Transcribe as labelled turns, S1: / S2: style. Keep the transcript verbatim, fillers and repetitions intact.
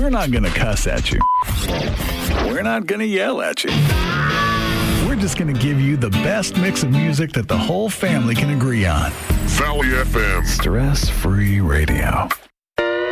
S1: We're not going to cuss at you. We're not going to yell at you. We're just going to give you the best mix of music that the whole family can agree on.
S2: Valley F M.
S1: Stress-free radio.